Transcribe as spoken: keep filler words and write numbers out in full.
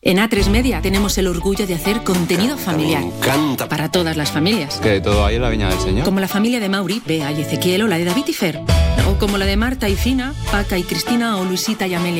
En A tres Media tenemos el orgullo de hacer contenido familiar. Me encanta. Para todas las familias. Que de todo hay en la viña del Señor. Como la familia de Mauri, Bea y Ezequiel, o la de David y Fer. O como la de Marta y Fina, Paca y Cristina, o Luisita y Amelia.